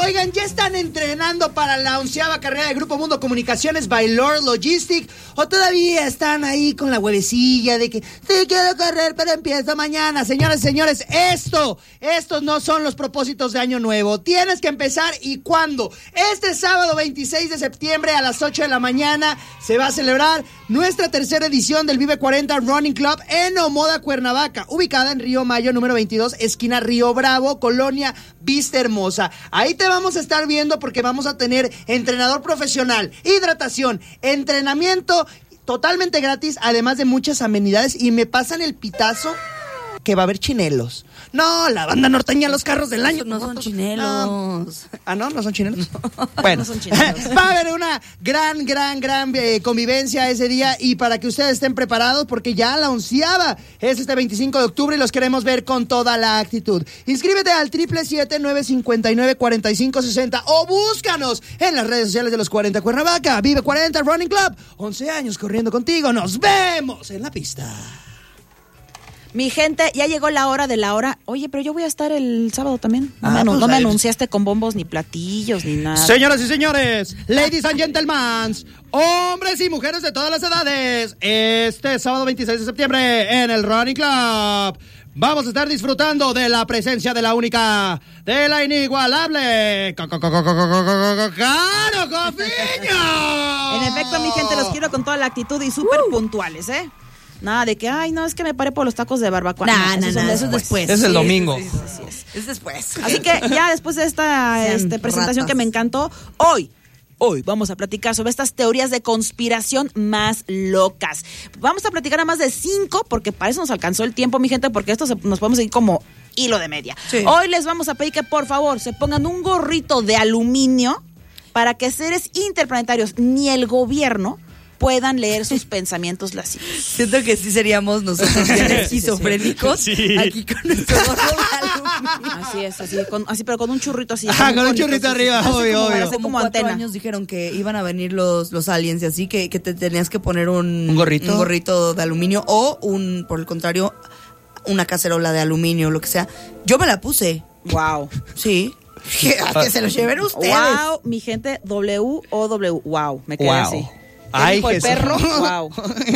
Oigan, ya están entrenando para la 11ª carrera de Grupo Mundo Comunicaciones by Lord Logistic, o todavía están ahí con la huevecilla de que sí quiero correr, pero empiezo mañana. Señoras y señores, estos no son los propósitos de Año Nuevo. Tienes que empezar, ¿y cuándo? Este sábado 26 de septiembre a las 8 de la mañana se va a celebrar nuestra tercera edición del Vive 40 Running Club en Omoda, Cuernavaca, ubicada en Río Mayo, número 22, esquina Río Bravo, Colonia Vista Hermosa. Ahí te vamos a estar viendo porque vamos a tener entrenador profesional, hidratación, entrenamiento totalmente gratis, además de muchas amenidades, y me pasan el pitazo que va a haber chinelos. No, la banda norteña, los carros del año. No son chinelos. ¿No son chinelos? No, bueno, no son chinelos. Va a haber una gran convivencia ese día, y para que ustedes estén preparados, porque ya la 11ª es este 25 de octubre y los queremos ver con toda la actitud. Inscríbete al 777-959-4560 o búscanos en las redes sociales de los 40 Cuernavaca. Vive 40 Running Club. 11 años corriendo contigo. Nos vemos en la pista. Mi gente, ya llegó la hora de la hora. Oye, pero yo voy a estar el sábado también. No me anunciaste con bombos ni platillos ni nada. Señoras y señores, ladies and gentlemen, hombres y mujeres de todas las edades, este sábado 26 de septiembre en el Running Club vamos a estar disfrutando de la presencia de la única, de la inigualable Caro Cofiño. En efecto, mi gente, los quiero con toda la actitud y súper puntuales, ¿eh? Nada de que, ay, no, es que me paré por los tacos de barbacoa. Eso es después. Es el domingo. Sí, es después. Así que ya después de esta presentación que me encantó, hoy vamos a platicar sobre estas teorías de conspiración más locas. Vamos a platicar a más de 5, porque para eso nos alcanzó el tiempo, mi gente, porque nos podemos seguir como hilo de media. Sí. Hoy les vamos a pedir que, por favor, se pongan un gorrito de aluminio para que seres interplanetarios ni el gobierno puedan leer sus pensamientos lascivos. Siento que sí seríamos nosotros bien esquizofrénicos aquí con nuestro gorro de aluminio. Así es, así, pero con un churrito así. Con un churrito arriba, obvio. Como 4 años dijeron que iban a venir los aliens y así, que te tenías que poner un gorrito de aluminio o por el contrario, una cacerola de aluminio, lo que sea. Yo me la puse. Wow. Sí. Que se lo lleven ustedes. Wow, mi gente, W-O-W. Wow, me quedé así. Ay, el perro, wow,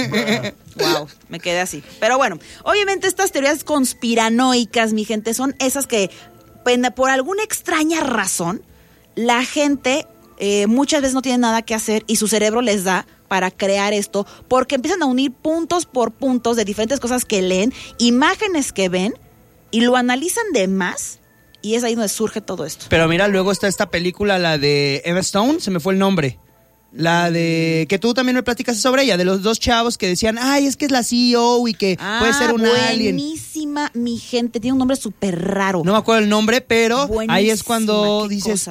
me quedé así. Pero bueno, obviamente estas teorías conspiranoicas, mi gente, son esas que por alguna extraña razón la gente muchas veces no tiene nada que hacer y su cerebro les da para crear esto, porque empiezan a unir puntos por puntos de diferentes cosas que leen, imágenes que ven y lo analizan de más. Y es ahí donde surge todo esto. Pero mira, luego está esta película, la de Emma Stone, se me fue el nombre. La de, que tú también me platicaste sobre ella, de los 2 chavos que decían, ay, es que es la CEO y que puede ser un alien. Buenísima, mi gente, tiene un nombre súper raro. No me acuerdo el nombre, pero buenísima, ahí es cuando dices,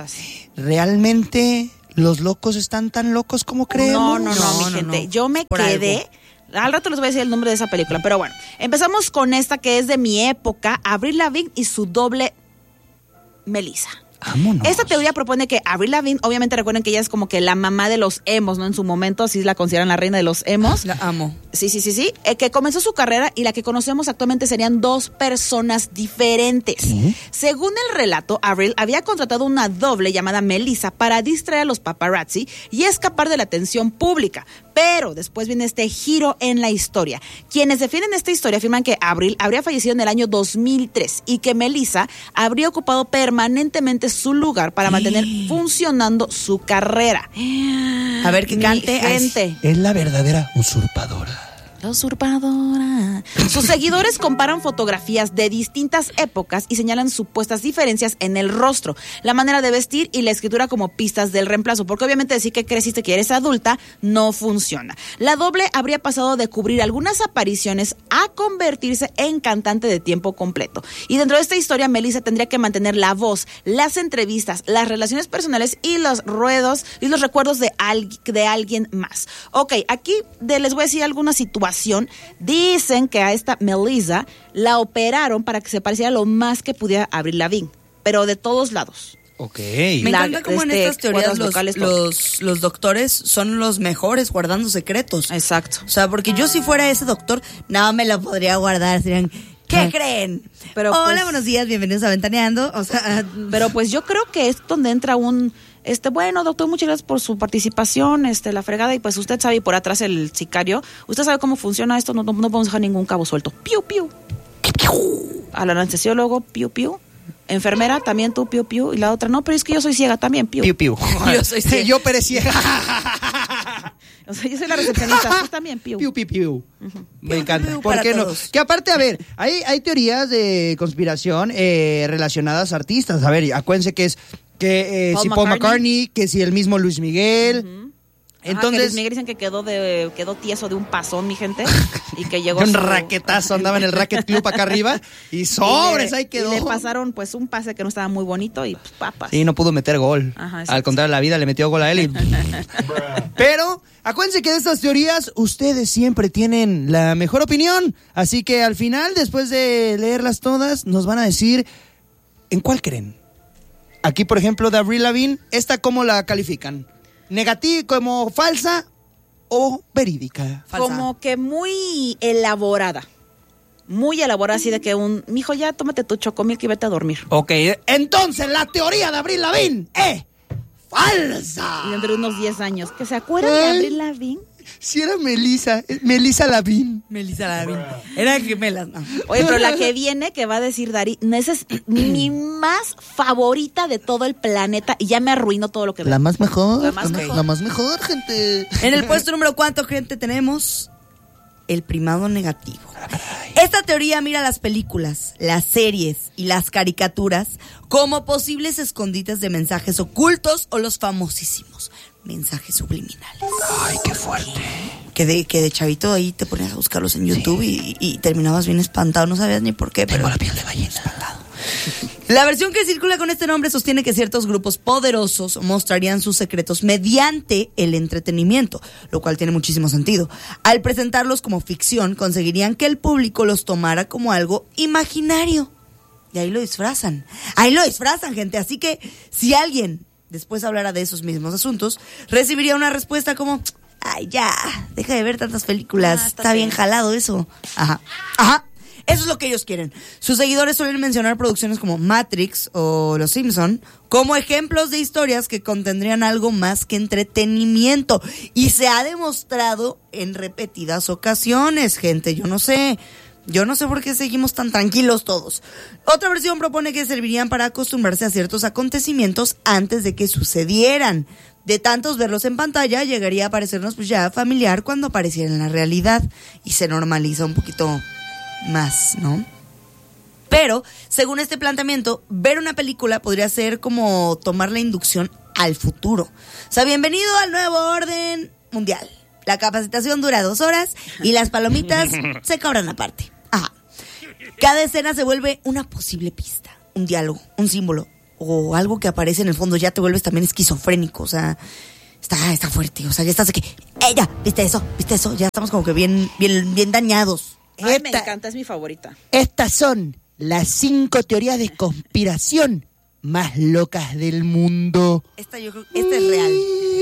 ¿realmente los locos están tan locos como creemos? No, mi gente, yo me quedé... Al rato les voy a decir el nombre de esa película, pero bueno, empezamos con esta que es de mi época, Avril Lavigne y su doble Melissa. Vámonos. Esta teoría propone que Avril Lavigne, obviamente recuerden que ella es como que la mamá de los emos, ¿no? En su momento, sí la consideran la reina de los emos. La amo. Sí. Que comenzó su carrera y la que conocemos actualmente serían 2 personas diferentes. ¿Sí? Según el relato, Avril había contratado una doble llamada Melissa para distraer a los paparazzi y escapar de la atención pública. Pero después viene este giro en la historia. Quienes defienden esta historia afirman que Avril habría fallecido en el año 2003 y que Melissa habría ocupado permanentemente su lugar para mantener funcionando su carrera. A ver, que cante. Gente. Es la verdadera usurpadora. La usurpadora. Sus seguidores comparan fotografías de distintas épocas y señalan supuestas diferencias en el rostro, la manera de vestir y la escritura como pistas del reemplazo, porque obviamente decir que creciste, que eres adulta, no funciona. La doble habría pasado de cubrir algunas apariciones a convertirse en cantante de tiempo completo. Y dentro de esta historia, Melissa tendría que mantener la voz, las entrevistas, las relaciones personales y los ruedos y los recuerdos de alguien más. Ok, aquí les voy a decir alguna situación. Dicen que a esta Melissa la operaron para que se pareciera lo más que pudiera Avril Lavigne, pero de todos lados. Ok. Me encanta cómo en estas teorías los doctores son los mejores guardando secretos. Exacto. O sea, porque yo si fuera ese doctor, no me lo podría guardar. Serían, ¿Qué creen? Pero Hola, pues, buenos días, bienvenidos a Ventaneando. O sea, pero pues yo creo que es donde entra un... bueno, doctor, muchas gracias por su participación, la fregada, y pues usted sabe, y por atrás el sicario, usted sabe cómo funciona esto, no podemos dejar ningún cabo suelto. Piu, piu. Al anestesiólogo, piu, piu. Enfermera, también tú, piu, piu. Y la otra, no, pero es que yo soy ciega también, piu. Piu, piu. Yo soy ciega. Yo operé ciega. O sea, yo soy la recepcionista, tú también, piu. Piu, piu, piu. Me encanta. piu ¿Por para qué no? todos. Que aparte, a ver, hay teorías de conspiración relacionadas a artistas. A ver, acuérdense que es que si Paul McCartney, que si el mismo Luis Miguel. Entonces, que Luis Miguel dicen que quedó tieso de un pasón, mi gente, y que llegó un raquetazo, andaba en el Racket Club acá arriba y sobres, ahí quedó. Y le pasaron pues un pase que no estaba muy bonito y pues papas. Sí, no pudo meter gol. Ajá, al contrario, la vida le metió gol a él. Pero acuérdense que de estas teorías ustedes siempre tienen la mejor opinión, así que al final, después de leerlas todas, nos van a decir en cuál creen. Aquí, por ejemplo, de Avril Lavigne, ¿esta cómo la califican? ¿Negativa, como falsa o verídica? Falsa. Como que muy elaborada. Muy elaborada, así de que mijo, ya tómate tu chocomilk y vete a dormir. Ok, entonces la teoría de Avril Lavigne es falsa. Y dentro de unos 10 años. ¿Que se acuerdan de Avril Lavigne? Si era Melissa Lavigne. Melissa Lavigne. Eran gemelas, ¿no? Oye, pero la que viene, que va a decir Dari, esa es mi más favorita de todo el planeta y ya me arruinó todo lo que veo. La más mejor. La más mejor. La más mejor, gente. En el puesto número, ¿cuánto, gente, tenemos? El primado negativo. Esta teoría mira las películas, las series y las caricaturas como posibles escondites de mensajes ocultos o los famosísimos mensajes subliminales. Ay, qué fuerte. Que de chavito ahí te ponías a buscarlos en YouTube, sí. y terminabas bien espantado, no sabías ni por qué. Tengo pero la piel de gallina. Espantado. La versión que circula con este nombre sostiene que ciertos grupos poderosos mostrarían sus secretos mediante el entretenimiento, lo cual tiene muchísimo sentido. Al presentarlos como ficción, conseguirían que el público los tomara como algo imaginario. Y ahí lo disfrazan. Ahí lo disfrazan, gente. Así que si alguien después hablara de esos mismos asuntos, recibiría una respuesta como: ay, ya, deja de ver tantas películas, está bien jalado eso. Ajá. Eso es lo que ellos quieren. Sus seguidores suelen mencionar producciones como Matrix o Los Simpson como ejemplos de historias que contendrían algo más que entretenimiento. Y se ha demostrado en repetidas ocasiones, gente. Yo no sé por qué seguimos tan tranquilos todos. Otra versión propone que servirían para acostumbrarse a ciertos acontecimientos antes de que sucedieran. De tantos verlos en pantalla, llegaría a parecernos pues ya familiar cuando apareciera en la realidad. Y se normaliza un poquito más, ¿no? Pero, según este planteamiento, ver una película podría ser como tomar la inducción al futuro. O sea, bienvenido al nuevo orden mundial. La capacitación dura 2 horas y las palomitas se cobran aparte. Ajá. Cada escena se vuelve una posible pista, un diálogo, un símbolo o algo que aparece en el fondo. Ya te vuelves también esquizofrénico, o sea, está fuerte. O sea, ya estás de que, ya, ¿viste eso? Ya estamos como que bien dañados. Ay, me encanta, es mi favorita. Estas son las 5 teorías de conspiración más locas del mundo. Esta yo creo que esta es real.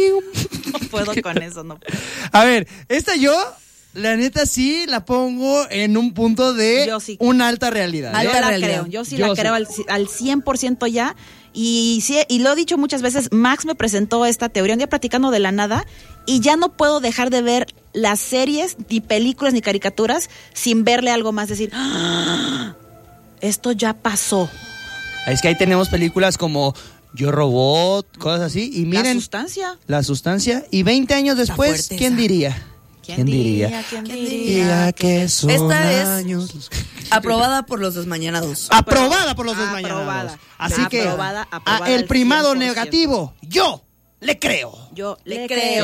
No puedo con eso, no. A ver, esta yo, la neta sí la pongo en un punto de una alta realidad. Yo sí la creo al 100% ya. Y lo he dicho muchas veces, Max me presentó esta teoría un día platicando de la nada y ya no puedo dejar de ver las series, ni películas, ni caricaturas sin verle algo más, decir, ¡ah! Esto ya pasó. Es que ahí tenemos películas como Yo Robot, cosas así, y miren. La sustancia. Y 20 años después, ¿quién diría? ¿Quién diría que son esta años? Es aprobada por los desmañanados. Aprobada por los desmañanados. Así que el primado negativo, yo le creo. Yo le creo.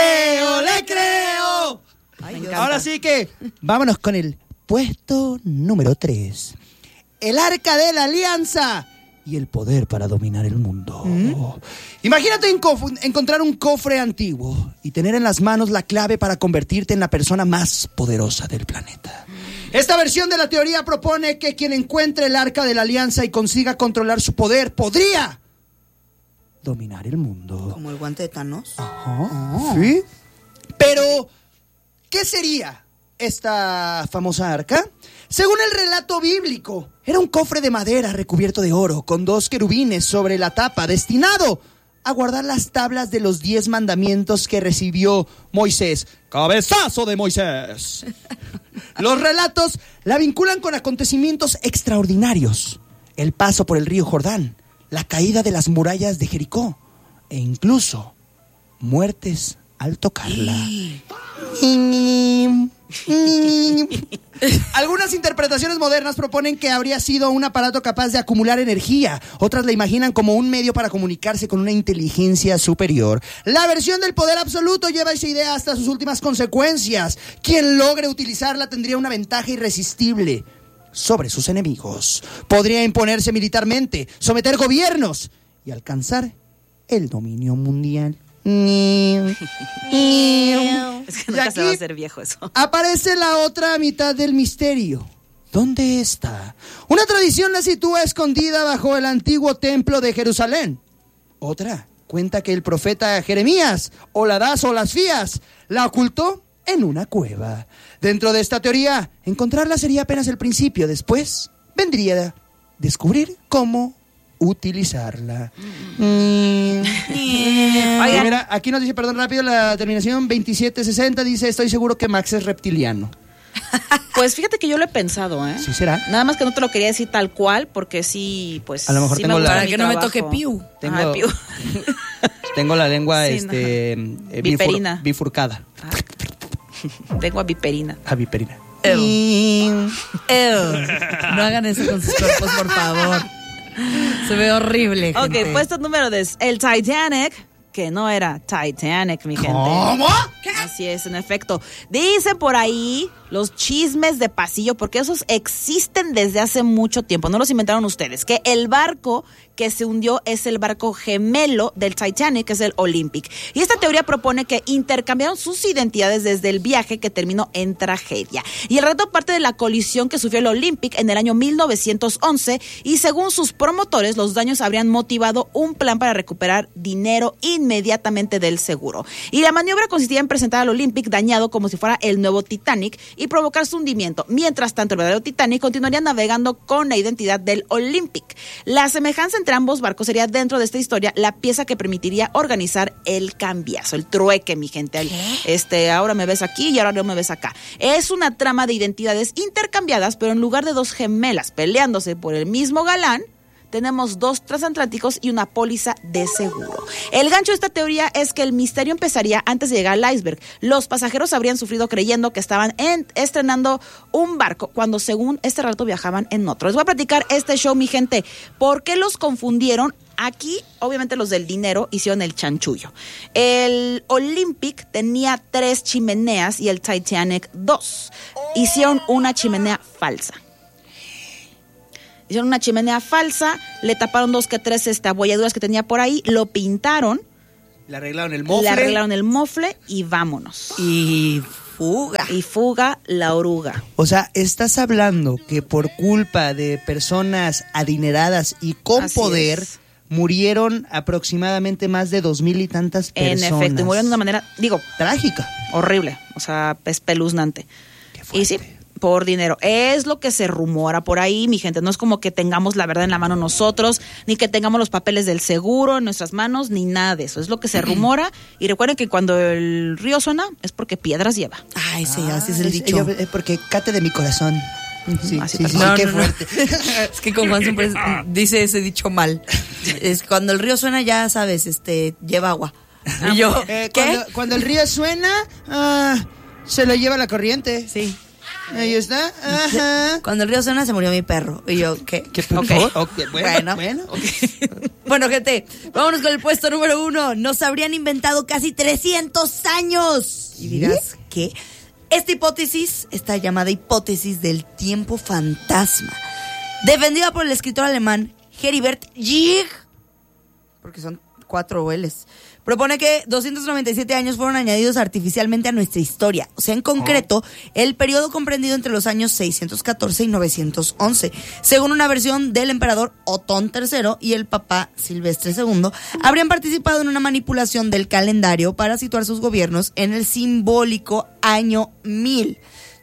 Ay, ahora sí que vámonos con el puesto número 3. El Arca de la Alianza y el poder para dominar el mundo. Imagínate encontrar un cofre antiguo y tener en las manos la clave para convertirte en la persona más poderosa del planeta. Esta versión de la teoría propone que quien encuentre el Arca de la Alianza y consiga controlar su poder podría dominar el mundo. Como el guante de Thanos. Ajá. ¿Sí? Pero, ¿qué sería esta famosa arca? Según el relato bíblico, era un cofre de madera recubierto de oro, con 2 querubines sobre la tapa, destinado a guardar las tablas de los 10 mandamientos que recibió Moisés. ¡Cabezazo de Moisés! Los relatos la vinculan con acontecimientos extraordinarios. El paso por el río Jordán, la caída de las murallas de Jericó e incluso muertes al tocarla. Algunas interpretaciones modernas proponen que habría sido un aparato capaz de acumular energía. Otras la imaginan como un medio para comunicarse con una inteligencia superior. La versión del poder absoluto lleva esa idea hasta sus últimas consecuencias. Quien logre utilizarla tendría una ventaja irresistible sobre sus enemigos. Podría imponerse militarmente, someter gobiernos y alcanzar el dominio mundial. Es que nunca se va a hacer viejo eso. Aparece la otra mitad del misterio. ¿Dónde está? Una tradición la sitúa escondida bajo el antiguo templo de Jerusalén. Otra cuenta que el profeta Jeremías, o la das o las fías, la ocultó en una cueva. Dentro de esta teoría, encontrarla sería apenas el principio. Después vendría a descubrir cómo utilizarla. Mira, aquí nos dice, perdón, rápido, la terminación 2760 dice: estoy seguro que Max es reptiliano. Pues fíjate que yo lo he pensado, ¿eh? ¿Sí será? Nada más que no te lo quería decir tal cual, porque sí, pues... A lo mejor sí tengo para que no me toque piu. Tengo la lengua Sí, viperina. bifurcada. Tengo a viperina. A viperina. No hagan eso con sus cuerpos, por favor. Se ve horrible, gente. Ok, puesto número 10. El Titanic, que no era Titanic, mi gente. ¿Cómo? Así es, en efecto. Dicen por ahí los chismes de pasillo, porque esos existen desde hace mucho tiempo, no los inventaron ustedes, que el barco que se hundió es el barco gemelo del Titanic, que es el Olympic. Y esta teoría propone que intercambiaron sus identidades desde el viaje, que terminó en tragedia. Y el relato parte de la colisión que sufrió el Olympic en el año 1911, y según sus promotores, los daños habrían motivado un plan para recuperar dinero inmediatamente del seguro. Y la maniobra consistía en presentar al Olympic dañado como si fuera el nuevo Titanic y provocar su hundimiento. Mientras tanto, el verdadero Titanic continuaría navegando con la identidad del Olympic. La semejanza entre ambos barcos sería, dentro de esta historia, la pieza que permitiría organizar el cambiazo, el trueque, mi gente. Ahora me ves aquí y ahora no me ves acá. Es una trama de identidades intercambiadas, pero en lugar de 2 gemelas peleándose por el mismo galán, tenemos 2 transatlánticos y una póliza de seguro. El gancho de esta teoría es que el misterio empezaría antes de llegar al iceberg. Los pasajeros habrían sufrido creyendo que estaban estrenando un barco, cuando según este relato viajaban en otro. Les voy a platicar este show, mi gente. ¿Por qué los confundieron? Aquí, obviamente, los del dinero hicieron el chanchullo. El Olympic tenía 3 chimeneas y el Titanic 2. Hicieron una chimenea falsa. Hicieron una chimenea falsa, le taparon 2 que 3 abolladuras que tenía por ahí, lo pintaron. Le arreglaron el mofle. Y vámonos. Y fuga la oruga. O sea, estás hablando que por culpa de personas adineradas y con Así poder, es, murieron aproximadamente más de 2,000 y tantas personas. En efecto, y murieron de una manera, trágica. Horrible, o sea, espeluznante. Qué fuerte. Y sí, por dinero. Es lo que se rumora por ahí, mi gente. No es como que tengamos la verdad en la mano nosotros, ni que tengamos los papeles del seguro en nuestras manos, ni nada de eso. Es lo que se rumora. Y recuerden que cuando el río suena, es porque piedras lleva. Ay, sí, así es el dicho. Porque cate de mi corazón. Sí, Así sí, pasa. sí, No, qué no, fuerte. Es que con Juan siempre dice ese dicho mal. Es cuando el río suena, ya sabes, lleva agua. Y yo, ¿qué? Cuando el río suena, se lo lleva la corriente. Sí. Ahí está. Ajá. Cuando el río suena, se murió mi perro. Y yo, ¿qué? Okay, bueno. Bueno, gente, vámonos con el puesto número 1. Nos habrían inventado casi 300 años. Y dirás, ¿qué? Esta hipótesis, esta llamada hipótesis del tiempo fantasma, defendida por el escritor alemán Heribert Jig, porque son 4 L's, propone que 297 años fueron añadidos artificialmente a nuestra historia. O sea, en concreto, el periodo comprendido entre los años 614 y 911. Según una versión del emperador Otón III y el papa Silvestre II, habrían participado en una manipulación del calendario para situar sus gobiernos en el simbólico año 1000.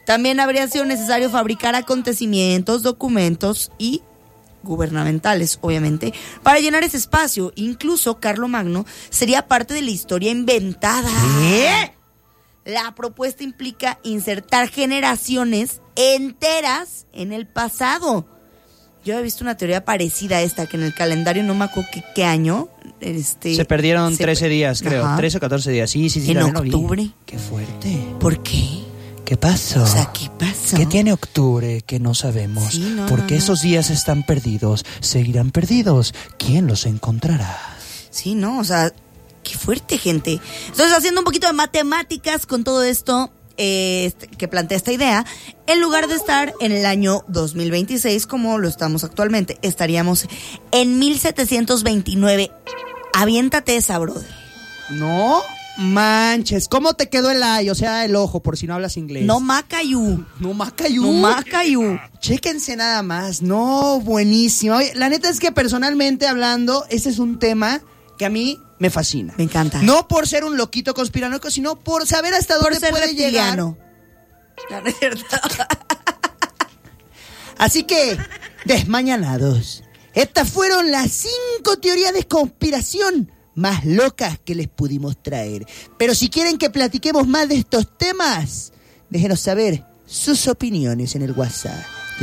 También habría sido necesario fabricar acontecimientos, documentos y gubernamentales, obviamente, para llenar ese espacio. Incluso Carlomagno sería parte de la historia inventada. ¿Qué? La propuesta implica insertar generaciones enteras en el pasado. Yo he visto una teoría parecida a esta, que en el calendario, no me acuerdo qué año, se perdieron 13 días, creo. Ajá. 13 o 14 días. Sí. En octubre. Qué fuerte. ¿Por qué? ¿Qué pasó? O sea, ¿qué pasó? ¿Qué tiene octubre que no sabemos? Sí, Porque esos días están perdidos, seguirán perdidos. ¿Quién los encontrará? Sí, o sea, qué fuerte, gente. Entonces, haciendo un poquito de matemáticas con todo esto que plantea esta idea, en lugar de estar en el año 2026 como lo estamos actualmente, estaríamos en 1729. Aviéntate esa, brother. No manches, ¿cómo te quedó el eye? O sea, el ojo, por si no hablas inglés. No macayu. Chéquense nada más. No, buenísimo. Oye, la neta es que personalmente hablando, este es un tema que a mí me fascina. Me encanta. No por ser un loquito conspiranoico, sino por saber hasta dónde puede llegar. No, no es cierto. Así que, desmañanados, estas fueron las 5 teorías de conspiración más locas que les pudimos traer. Pero si quieren que platiquemos más de estos temas, déjenos saber sus opiniones en el WhatsApp.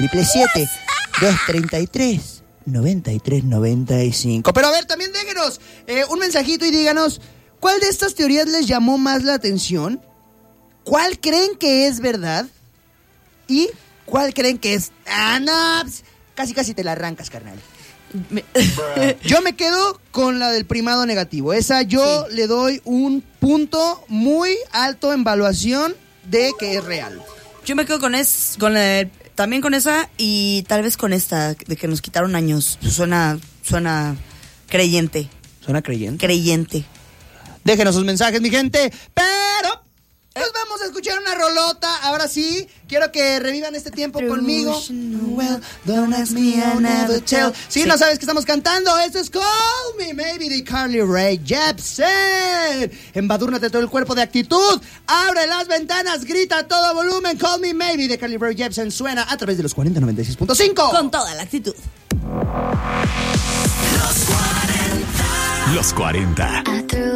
777-233-9395. Pero a ver, también déjenos un mensajito y díganos, ¿cuál de estas teorías les llamó más la atención? ¿Cuál creen que es verdad? ¿Y cuál creen que es... casi te la arrancas, carnal. Yo me quedo con la del primado negativo. Esa yo le doy un punto muy alto en evaluación de que es real. Yo me quedo también con esa y tal vez con esta de que nos quitaron años. Suena creyente. ¿Suena creyente? Creyente. Déjenos sus mensajes, mi gente. Pero pues vamos a escuchar una rolota. Ahora sí, quiero que revivan este tiempo conmigo. Well, don't ask me, I'll never tell. Sí, no sabes que estamos cantando. Esto es Call Me Maybe de Carly Rae Jepsen. Embadúrnate todo el cuerpo de actitud. Abre las ventanas, grita a todo volumen. Call Me Maybe de Carly Rae Jepsen suena a través de los 4096.5. Con toda la actitud. Los 40.